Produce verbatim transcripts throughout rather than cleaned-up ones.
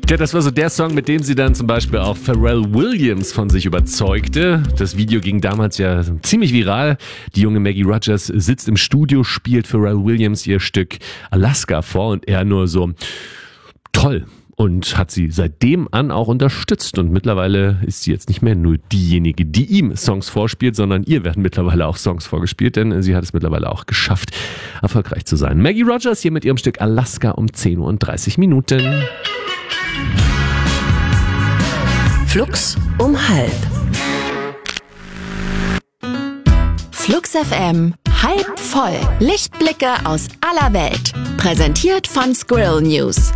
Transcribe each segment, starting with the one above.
Ja, das war so der Song, mit dem sie dann zum Beispiel auch Pharrell Williams von sich überzeugte. Das Video ging damals ja ziemlich viral. Die junge Maggie Rogers sitzt im Studio, spielt Pharrell Williams ihr Stück Alaska vor und er nur so, toll. Und hat sie seitdem an auch unterstützt. Und mittlerweile ist sie jetzt nicht mehr nur diejenige, die ihm Songs vorspielt, sondern ihr werden mittlerweile auch Songs vorgespielt, denn sie hat es mittlerweile auch geschafft, erfolgreich zu sein. Maggie Rogers hier mit ihrem Stück Alaska um zehn Uhr und dreißig Minuten. Flux um halb. Flux F M, halb voll. Lichtblicke aus aller Welt. Präsentiert von Squirrel News.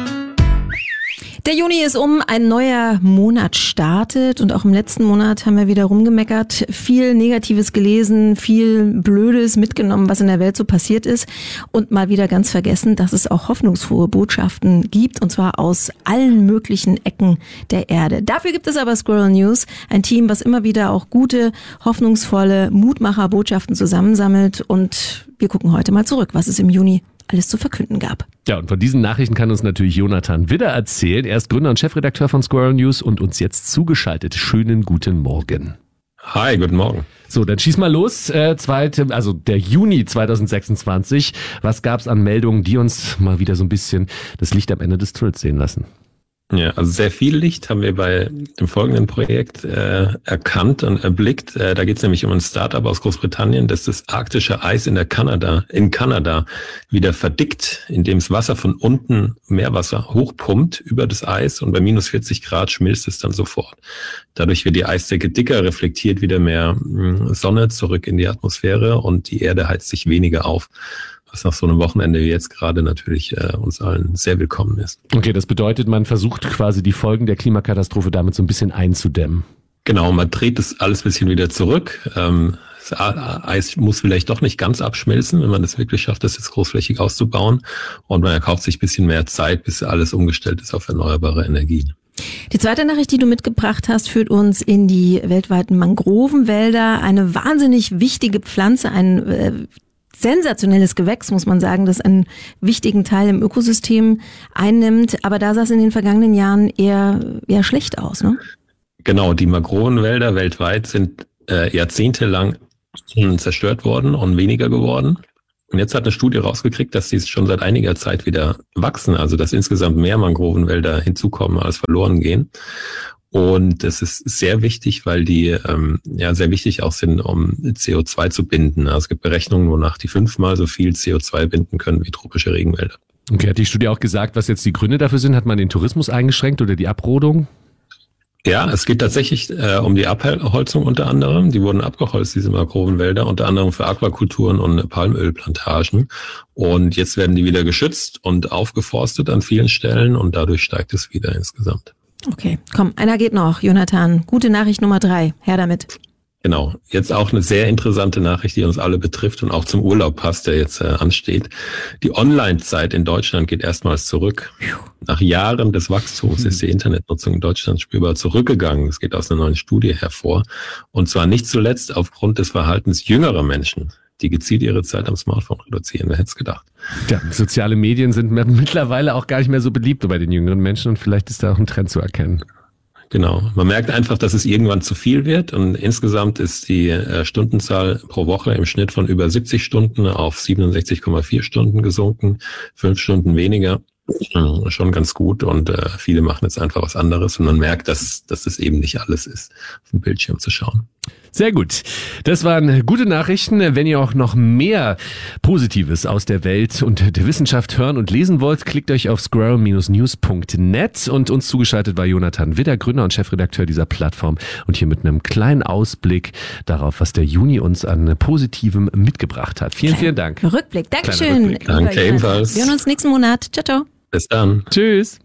Der Juni ist um, ein neuer Monat startet und auch im letzten Monat haben wir wieder rumgemeckert, viel Negatives gelesen, viel Blödes mitgenommen, was in der Welt so passiert ist und mal wieder ganz vergessen, dass es auch hoffnungsfrohe Botschaften gibt und zwar aus allen möglichen Ecken der Erde. Dafür gibt es aber Squirrel News, ein Team, was immer wieder auch gute, hoffnungsvolle Mutmacher-Botschaften zusammensammelt und wir gucken heute mal zurück, was es im Juni alles zu verkünden gab. Ja, und von diesen Nachrichten kann uns natürlich Jonathan Widder erzählen. Er ist Gründer und Chefredakteur von Squirrel News und uns jetzt zugeschaltet. Schönen guten Morgen. Hi, guten Morgen. So, dann schieß mal los. Äh, zweite, also der Juni zwanzig sechsundzwanzig. Was gab's an Meldungen, die uns mal wieder so ein bisschen das Licht am Ende des Tunnels sehen lassen? Ja, also sehr viel Licht haben wir bei dem folgenden Projekt äh, erkannt und erblickt. Äh, da geht es nämlich um ein Startup aus Großbritannien, das das arktische Eis in der Kanada, in Kanada wieder verdickt, indem es Wasser von unten, Meerwasser, hochpumpt über das Eis und bei minus vierzig Grad schmilzt es dann sofort. Dadurch wird die Eisdecke dicker, reflektiert wieder mehr mh, Sonne zurück in die Atmosphäre und die Erde heizt sich weniger auf. Was nach so einem Wochenende wie jetzt gerade natürlich äh, uns allen sehr willkommen ist. Okay, das bedeutet, man versucht quasi die Folgen der Klimakatastrophe damit so ein bisschen einzudämmen. Genau, man dreht das alles ein bisschen wieder zurück. Ähm, das Eis muss vielleicht doch nicht ganz abschmelzen, wenn man das wirklich schafft, das jetzt großflächig auszubauen. Und man erkauft sich ein bisschen mehr Zeit, bis alles umgestellt ist auf erneuerbare Energien. Die zweite Nachricht, die du mitgebracht hast, führt uns in die weltweiten Mangrovenwälder. Eine wahnsinnig wichtige Pflanze, ein äh, sensationelles Gewächs, muss man sagen, das einen wichtigen Teil im Ökosystem einnimmt. Aber da sah es in den vergangenen Jahren eher, eher schlecht aus, ne? Genau, die Mangrovenwälder weltweit sind äh, jahrzehntelang zerstört worden und weniger geworden. Und jetzt hat eine Studie rausgekriegt, dass die schon seit einiger Zeit wieder wachsen, also dass insgesamt mehr Mangrovenwälder hinzukommen als verloren gehen. Und das ist sehr wichtig, weil die ähm, ja sehr wichtig auch sind, um C O zwei zu binden. Also es gibt Berechnungen, wonach die fünfmal so viel C O zwei binden können wie tropische Regenwälder. Okay, hat die Studie auch gesagt, was jetzt die Gründe dafür sind? Hat man den Tourismus eingeschränkt oder die Abrodung? Ja, es geht tatsächlich äh, um die Abholzung unter anderem. Die wurden abgeholzt, diese Mangrovenwälder, unter anderem für Aquakulturen und Palmölplantagen. Und jetzt werden die wieder geschützt und aufgeforstet an vielen Stellen und dadurch steigt es wieder insgesamt. Okay, komm, einer geht noch. Jonathan, gute Nachricht Nummer drei. Her damit. Genau, jetzt auch eine sehr interessante Nachricht, die uns alle betrifft und auch zum Urlaub passt, der jetzt äh, ansteht. Die Online-Zeit in Deutschland geht erstmals zurück. Nach Jahren des Wachstums ist die Internetnutzung in Deutschland spürbar zurückgegangen. Das geht aus einer neuen Studie hervor. Und zwar nicht zuletzt aufgrund des Verhaltens jüngerer Menschen, die gezielt ihre Zeit am Smartphone reduzieren. Wer hätte es gedacht? Ja, soziale Medien sind mittlerweile auch gar nicht mehr so beliebt bei den jüngeren Menschen und vielleicht ist da auch ein Trend zu erkennen. Genau. Man merkt einfach, dass es irgendwann zu viel wird und insgesamt ist die äh, Stundenzahl pro Woche im Schnitt von über siebzig Stunden auf siebenundsechzig Komma vier Stunden gesunken, fünf Stunden weniger. Schon ganz gut und äh, viele machen jetzt einfach was anderes und man merkt, dass, dass das eben nicht alles ist, auf dem Bildschirm zu schauen. Sehr gut. Das waren gute Nachrichten. Wenn ihr auch noch mehr Positives aus der Welt und der Wissenschaft hören und lesen wollt, klickt euch auf squirrel Bindestrich news Punkt net und uns zugeschaltet war Jonathan Widder, Gründer und Chefredakteur dieser Plattform und hier mit einem kleinen Ausblick darauf, was der Juni uns an Positivem mitgebracht hat. Vielen, vielen Dank. Rückblick. Dankeschön. Rückblick. Danke ebenfalls. Wir hören uns nächsten Monat. Ciao, ciao. Bis dann. Tschüss.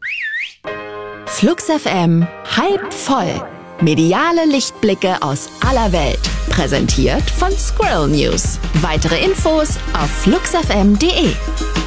Flux F M, halb voll. Mediale Lichtblicke aus aller Welt. Präsentiert von Squirrel News. Weitere Infos auf flux f m punkt d e.